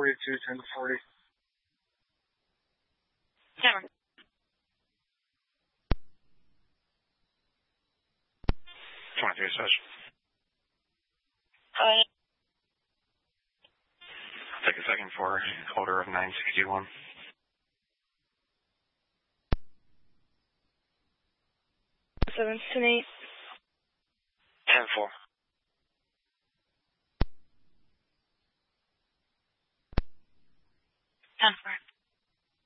42, 10 to 40. Camera. 23 such. Take a second for order of 961. 7 to 8. 10-4. 10-4.